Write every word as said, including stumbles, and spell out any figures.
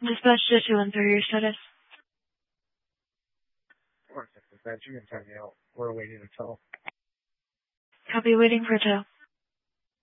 Dispatch to two one three, your status. One second, that you can tell me out. We're waiting to tell. Copy, waiting for tow.